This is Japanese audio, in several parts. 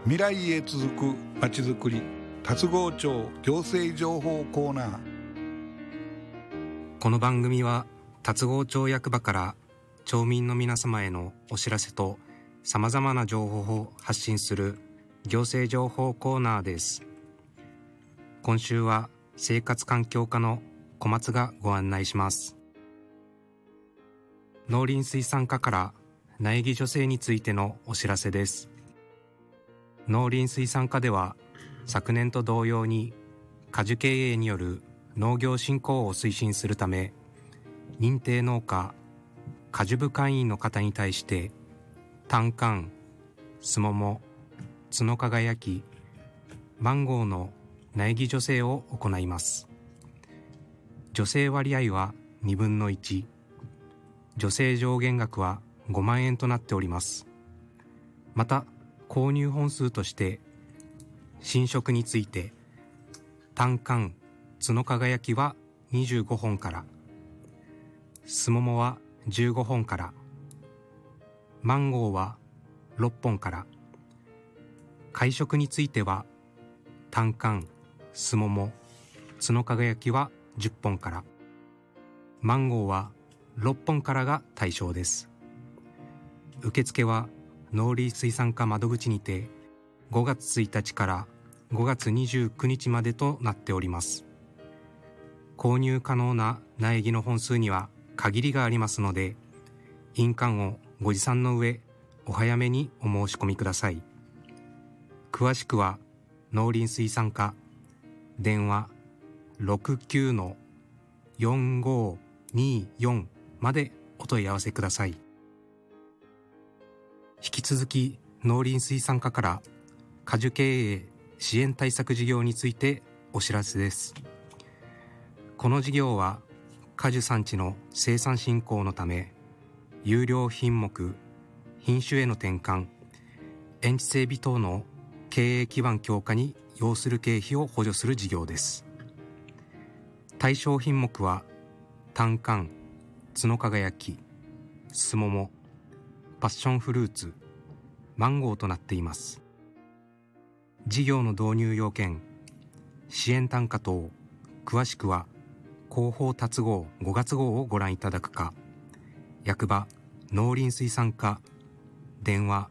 未来へ続くまちづくり、龍郷町行政情報コーナー。 この番組は龍郷町役場から町民の皆様へのお知らせとさまざまな情報を発信する行政情報コーナーです。今週は生活環境課の小松がご案内します。農林水産課から苗木助成についてのお知らせです。農林水産課では昨年と同様に果樹経営による農業振興を推進するため、認定農家果樹部会員の方に対して単管、すもも、角輝き、マンゴーの苗木助成を行います。助成割合は2分の1、助成上限額は5万円となっております。また購入本数として新色について単管、角輝きは25本から、すももは15本から、マンゴーは6本から、会色については単管、すもも、角輝きは10本から、マンゴーは6本からが対象です。受付は農林水産課窓口にて5月1日から5月29日までとなっております。購入可能な苗木の本数には限りがありますので、印鑑をご持参の上お早めにお申し込みください。詳しくは農林水産課電話 69-4524 までお問い合わせください。引き続き農林水産課から果樹経営支援対策事業についてお知らせです。この事業は果樹産地の生産振興のため、優良品目、品種への転換、園地整備等の経営基盤強化に要する経費を補助する事業です。対象品目は単管、角輝き、すもも、パッションフルーツ、マンゴーとなっています。事業の導入要件、支援単価等、詳しくは広報達号5月号をご覧いただくか、役場農林水産課電話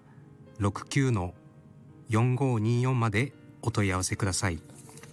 69-4524 までお問い合わせください。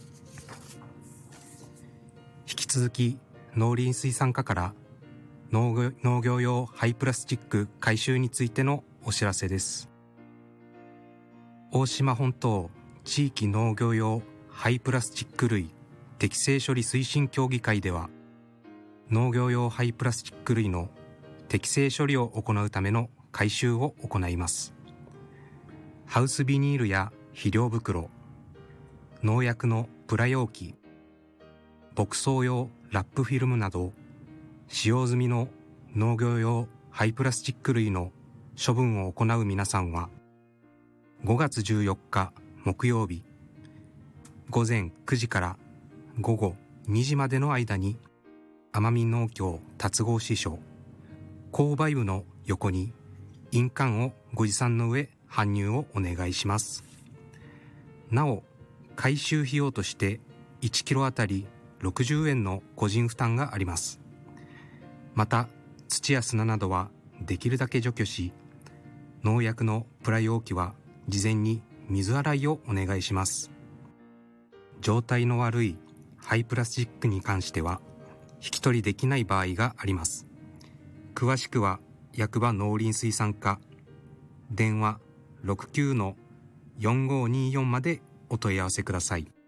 引き続き農林水産課から農業用廃プラスチック回収についてのお知らせです。大島本島地域農業用廃プラスチック類適正処理推進協議会では、農業用廃プラスチック類の適正処理を行うための回収を行います。ハウスビニールや肥料袋、農薬のプラ容器、牧草用ラップフィルムなど使用済みの農業用廃プラスチック類の処分を行う皆さんは、5月14日木曜日午前9時から午後2時までの間に、奄美農協龍郷支所購買部の横に印鑑をご持参の上搬入をお願いします。なお、回収費用として1キロあたり60円の個人負担があります。また土や砂などはできるだけ除去し、農薬のプラ容器は事前に水洗いをお願いします。状態の悪い廃プラスチックに関しては引き取りできない場合があります。詳しくは役場農林水産課電話 69-4524 までお問い合わせください。